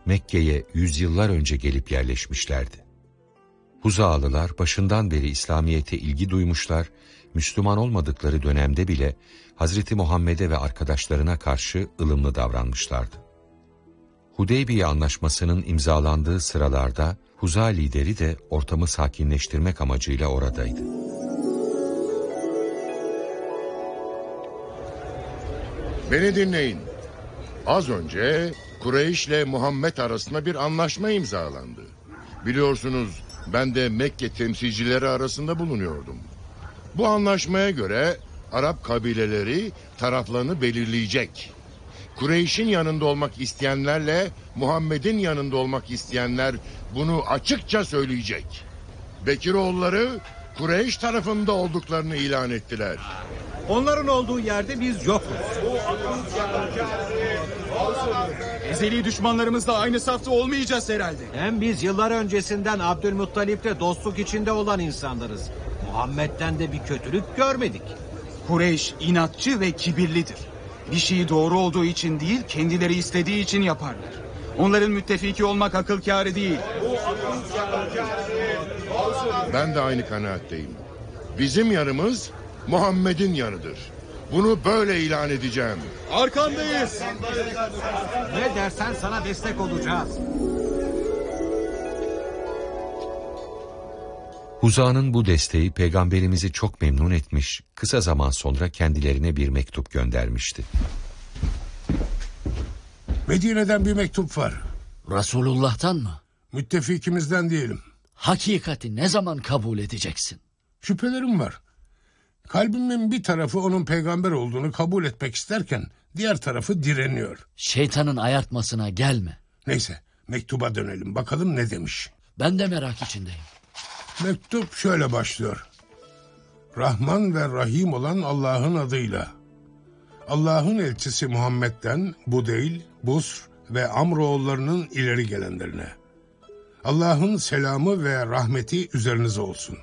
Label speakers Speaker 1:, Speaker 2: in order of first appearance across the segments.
Speaker 1: Mekke'ye yüzyıllar önce gelip yerleşmişlerdi. Huzalılar başından beri İslamiyet'e ilgi duymuşlar, Müslüman olmadıkları dönemde bile Hazreti Muhammed'e ve arkadaşlarına karşı ılımlı davranmışlardı. Hudeybiye Anlaşması'nın imzalandığı sıralarda Huza lideri de ortamı sakinleştirmek amacıyla oradaydı.
Speaker 2: Beni dinleyin. Az önce Kureyş ile Muhammed arasında bir anlaşma imzalandı. Biliyorsunuz ben de Mekke temsilcileri arasında bulunuyordum. Bu anlaşmaya göre Arap kabileleri taraflarını belirleyecek. Kureyş'in yanında olmak isteyenlerle Muhammed'in yanında olmak isteyenler bunu açıkça söyleyecek. Bekiroğulları Kureyş tarafında olduklarını ilan ettiler.
Speaker 3: Onların olduğu yerde biz yokuz. Ezeli düşmanlarımızla aynı safta olmayacağız herhalde.
Speaker 4: Hem biz yıllar öncesinden Abdülmuttalip'le dostluk içinde olan insanlarız. Muhammed'den de bir kötülük görmedik.
Speaker 3: Kureyş inatçı ve kibirlidir. Bir şeyi doğru olduğu için değil, kendileri istediği için yaparlar. Onların müttefiki olmak akıl kârı değil.
Speaker 2: Ben de aynı kanaatteyim. Bizim yanımız Muhammed'in yanıdır. Bunu böyle ilan edeceğim.
Speaker 3: Arkandayız.
Speaker 4: Ne dersen sana destek olacağız.
Speaker 1: Huza'nın bu desteği peygamberimizi çok memnun etmiş, kısa zaman sonra kendilerine bir mektup göndermişti.
Speaker 5: Medine'den bir mektup var.
Speaker 6: Resulullah'tan mı?
Speaker 5: Müttefikimizden diyelim.
Speaker 6: Hakikati ne zaman kabul edeceksin?
Speaker 5: Şüphelerim var. Kalbimin bir tarafı onun peygamber olduğunu kabul etmek isterken diğer tarafı direniyor.
Speaker 6: Şeytanın ayartmasına gelme.
Speaker 5: Neyse, mektuba dönelim. Bakalım ne demiş.
Speaker 6: Ben de merak içindeyim.
Speaker 5: Mektup şöyle başlıyor. Rahman ve Rahim olan Allah'ın adıyla. Allah'ın elçisi Muhammed'den Budeyl, Busr ve Amroğullarının ileri gelenlerine. Allah'ın selamı ve rahmeti üzerinize olsun.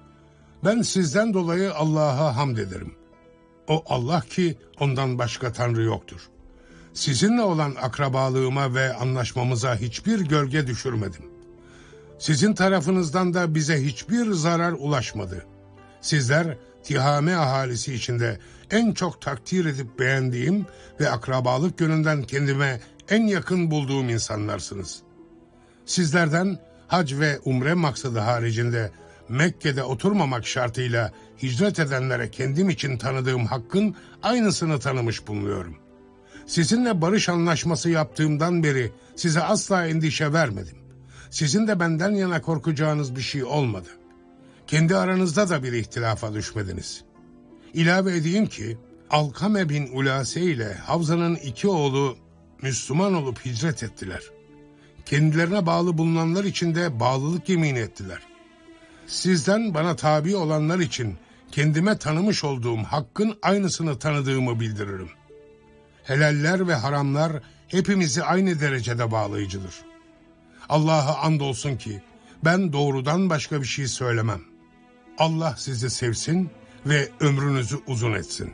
Speaker 5: Ben sizden dolayı Allah'a hamd ederim. O Allah ki ondan başka Tanrı yoktur. Sizinle olan akrabalığıma ve anlaşmamıza hiçbir gölge düşürmedim. Sizin tarafınızdan da bize hiçbir zarar ulaşmadı. Sizler Tihame ahalisi içinde en çok takdir edip beğendiğim ve akrabalık yönünden kendime en yakın bulduğum insanlarsınız. Sizlerden hac ve umre maksadı haricinde Mekke'de oturmamak şartıyla hicret edenlere kendim için tanıdığım hakkın aynısını tanımış bulunuyorum. Sizinle barış anlaşması yaptığımdan beri size asla endişe vermedim. Sizin de benden yana korkacağınız bir şey olmadı. Kendi aranızda da bir ihtilafa düşmediniz. İlave edeyim ki Alkame bin Ulase ile Havza'nın iki oğlu Müslüman olup hicret ettiler. Kendilerine bağlı bulunanlar için de bağlılık yemini ettiler. Sizden bana tabi olanlar için kendime tanımış olduğum hakkın aynısını tanıdığımı bildiririm. Helaller ve haramlar hepimizi aynı derecede bağlayıcıdır. Allah'a andolsun ki ben doğrudan başka bir şey söylemem. Allah sizi sevsin ve ömrünüzü uzun etsin.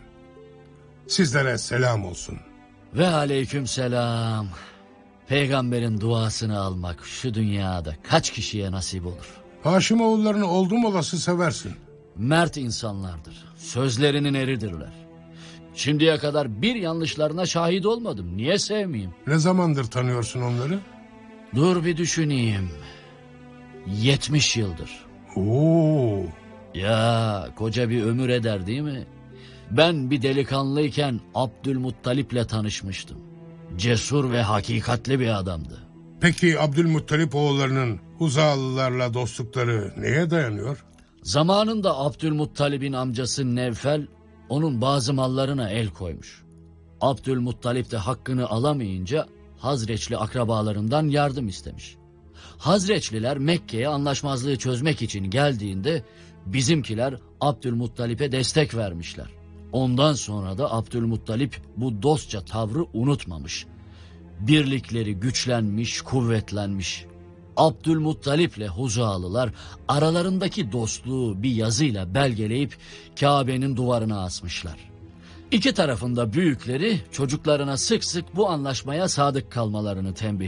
Speaker 5: Sizlere selam olsun.
Speaker 6: Ve aleyküm selam. Peygamberin duasını almak şu dünyada kaç kişiye nasip olur?
Speaker 5: Haşimoğullarını oldum olası seversin.
Speaker 6: Mert insanlardır. Sözlerinin eridirler. Şimdiye kadar bir yanlışlarına şahit olmadım. Niye sevmeyeyim?
Speaker 5: Ne zamandır tanıyorsun onları?
Speaker 6: Dur bir düşüneyim. 70 yıldır.
Speaker 5: Oo.
Speaker 6: Ya koca bir ömür eder değil mi? Ben bir delikanlıyken Abdülmuttalip'le tanışmıştım. Cesur ve hakikatli bir adamdı.
Speaker 5: Peki Abdülmuttalip oğullarının Huzalılarla dostlukları neye dayanıyor?
Speaker 6: Zamanında Abdülmuttalip'in amcası Nevfel onun bazı mallarına el koymuş. Abdülmuttalip de hakkını alamayınca Hazreçli akrabalarından yardım istemiş. Hazreçliler Mekke'ye anlaşmazlığı çözmek için geldiğinde bizimkiler Abdülmuttalip'e destek vermişler. Ondan sonra da Abdülmuttalip bu dostça tavrı unutmamış. Birlikleri güçlenmiş, kuvvetlenmiş. Abdülmuttalip'le Huzalılar aralarındaki dostluğu bir yazıyla belgeleyip Kabe'nin duvarına asmışlar. İki tarafında büyükleri çocuklarına sık sık bu anlaşmaya sadık kalmalarını tembih